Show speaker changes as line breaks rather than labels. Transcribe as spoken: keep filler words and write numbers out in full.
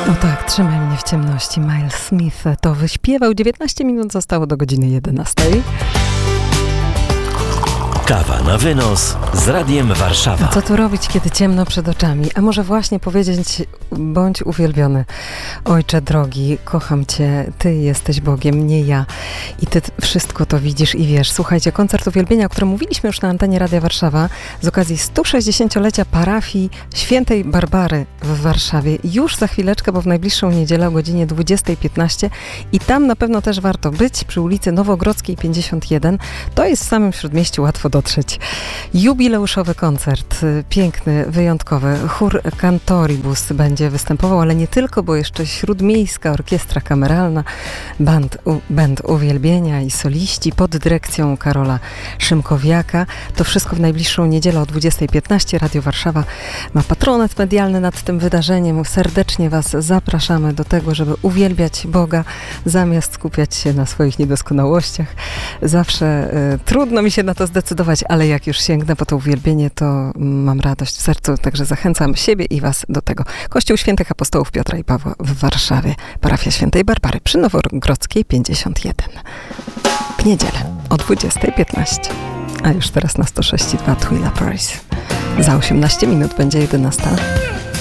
No tak, trzymaj mnie w ciemności. Miles Smith to wyśpiewał. dziewiętnaście minut zostało do godziny jedenastej.
Kawa na wynos z Radiem Warszawa.
A co tu robić, kiedy ciemno przed oczami? A może właśnie powiedzieć: bądź uwielbiony. Ojcze drogi, kocham Cię, Ty jesteś Bogiem, nie ja. I Ty wszystko to widzisz i wiesz. Słuchajcie, koncert uwielbienia, o którym mówiliśmy już na antenie Radia Warszawa z okazji stu sześćdziesięciolecia parafii Świętej Barbary w Warszawie. Już za chwileczkę, bo w najbliższą niedzielę o godzinie dwudziestej piętnaście i tam na pewno też warto być, przy ulicy Nowogrodzkiej pięćdziesiąt jeden. To jest w samym Śródmieściu, łatwo dotrzeć. Jubileuszowy koncert, piękny, wyjątkowy. Chór Cantoribus będzie występował, ale nie tylko, bo jeszcze Śródmiejska Orkiestra Kameralna, band, u, band uwielbienia i soliści pod dyrekcją Karola Szymkowiaka. To wszystko w najbliższą niedzielę o dwudziestej piętnaście. Radio Warszawa ma patronat medialny nad tym wydarzeniem. Serdecznie Was zapraszamy do tego, żeby uwielbiać Boga, zamiast skupiać się na swoich niedoskonałościach. Zawsze y, trudno mi się na to zdecydować, ale jak już sięgnę po to uwielbienie, to mam radość w sercu, także zachęcam siebie i Was do tego. Kościół Świętych Apostołów Piotra i Pawła w Warszawie, parafia Świętej Barbary przy Nowogrodzkiej pięćdziesiąt jeden. W niedzielę o dwudziestej piętnaście. A już teraz na sto sześć i dwa Twila Paris. Za osiemnaście minut będzie jedenasta.